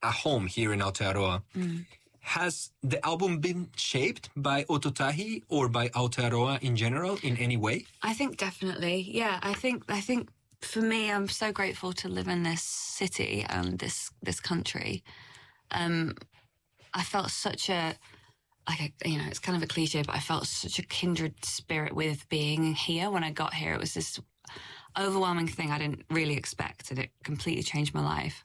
a home here in Aotearoa. Has the album been shaped by Ōtautahi or by Aotearoa in general in any way? I think definitely, yeah. I think for me, I'm so grateful to live in this city and this country. I felt such it's kind of a cliche, but I felt such a kindred spirit with being here. When I got here, it was this overwhelming thing I didn't really expect, and it completely changed my life.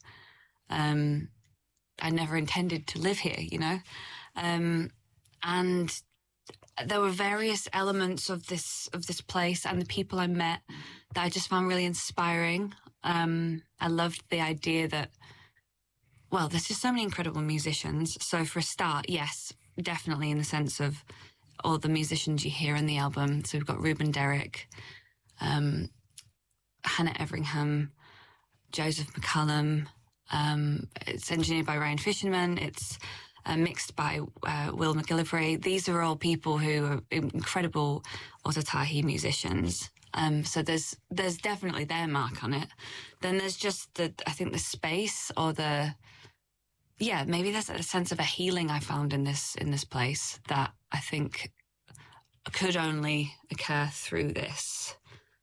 I never intended to live here, and there were various elements of this place and the people I met that I just found really inspiring. I loved the idea that, well, there's just so many incredible musicians. So for a start, yes, definitely in the sense of all the musicians you hear in the album. So we've got Ruben Derrick, Hannah Everingham, Joseph McCullum. It's engineered by Ryan Fisherman. It's mixed by Will McGillivray. These are all people who are incredible Ōtautahi musicians. So there's definitely their mark on it. Then there's just I think the space or maybe there's a sense of a healing I found in this place that I think could only occur through this,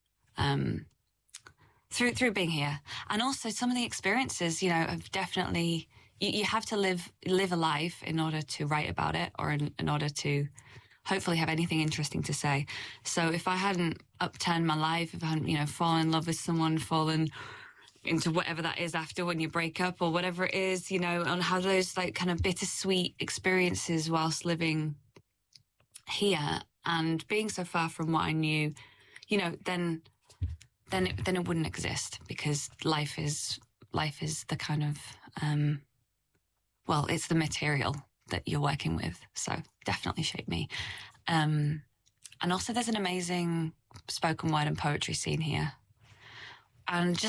through being here. And also some of the experiences, have definitely, you have to live a life in order to write about it, or in order to hopefully have anything interesting to say. So if I hadn't upturned my life, if I hadn't, fallen in love with someone, fallen into whatever that is after when you break up or whatever it is, on how those kind of bittersweet experiences whilst living here and being so far from what I knew, then it wouldn't exist, because life is the kind of, it's the material that you're working with. So definitely shaped me. And also there's an amazing spoken word and poetry scene here. And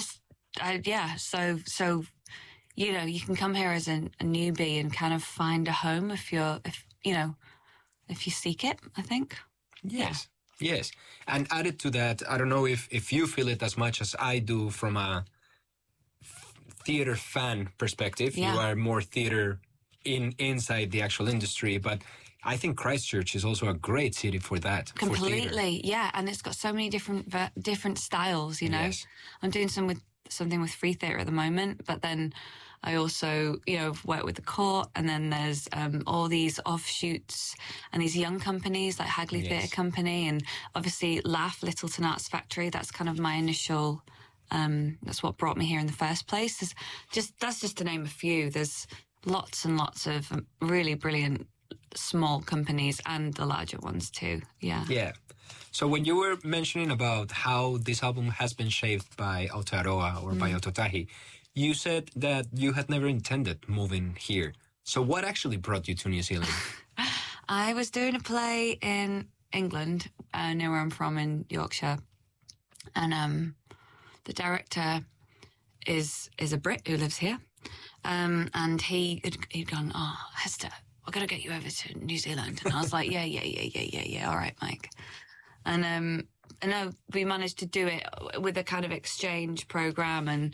so you can come here as a newbie and kind of find a home if you seek it, I think. Yes. Yeah. Yes. And added to that, I don't know if you feel it as much as I do from a theater fan perspective. Yeah. You are more theater inside the actual industry, but I think Christchurch is also a great city for that. Completely, yeah. And it's got so many different styles, Yes. I'm doing something with free theatre at the moment, but then I also, work with the Court, and then there's all these offshoots and these young companies like Hagley Yes. Theatre Company, and obviously Laugh, Littleton Arts Factory. That's kind of my initial, that's what brought me here in the first place. That's just to name a few. There's lots and lots of really brilliant small companies and the larger ones too. Yeah. Yeah. So when you were mentioning about how this album has been shaped by Aotearoa or by Ōtautahi, you said that you had never intended moving here. So what actually brought you to New Zealand? I was doing a play in England, near where I'm from in Yorkshire. And the director is a Brit who lives here. And he'd gone, "Oh, Hester, we're going to get you over to New Zealand." And I was like, yeah. All right, Mike. And we managed to do it with a kind of exchange program, and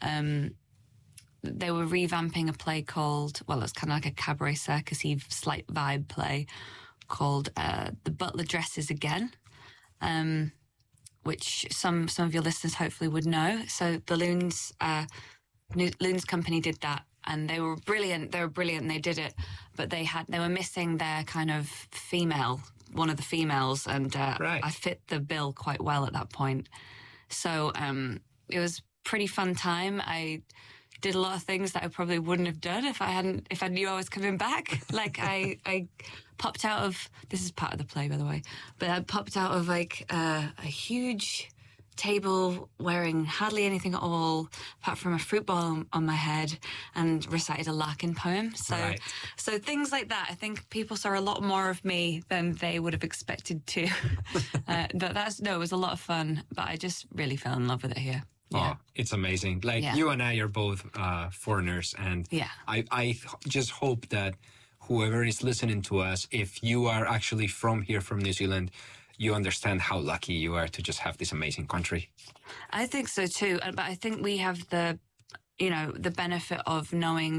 they were revamping a play called, it's kind of like a cabaret circus-y slight vibe play called The Butler Dresses Again, which some of your listeners hopefully would know. So the Loons Company did that, and they were brilliant. They did it, but they were missing their kind of one of the females, and Right. I fit the bill quite well at that point. So it was pretty fun time. I did a lot of things that I probably wouldn't have done if I knew I was coming back. Like I popped out of, this is part of the play, by the way, but I popped out of a huge table wearing hardly anything at all apart from a fruit bowl on my head, and recited a Larkin poem. Right. So things like that. I think people saw a lot more of me than they would have expected to. But it was a lot of fun, but I just really fell in love with it here. Yeah. Oh, it's amazing. Like, Yeah. you and I are both foreigners, and Yeah. I just hope that whoever is listening to us, if you are actually from here, from New Zealand, you understand how lucky you are to just have this amazing country. I think so too. But I think we have the benefit of knowing